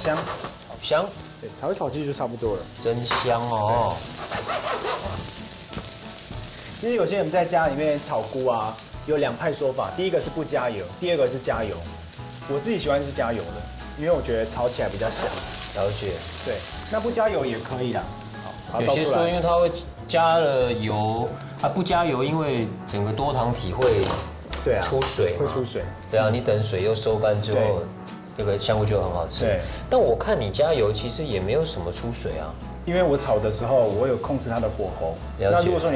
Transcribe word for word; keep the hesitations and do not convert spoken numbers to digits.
香， 好香。 对，炒一炒其实就差不多了。 真香哦！ 其实有些人在家里面炒菇啊，有两派说法，第一个是不加油，第二个是加油。我自己喜欢是加油的，因为我觉得炒起来比较香。 了解。 对，那不加油也可以啦。好， 有些说因为它会加了油，啊不加油，因为整个多糖体会对啊出水， 会出水。 对啊，你等水又收干之后，这个香菇就很好吃。 对。 但我看你加油其实也没有什么出水啊。 因为我炒的时候，我有控制它的火候。 了解。 那如果说你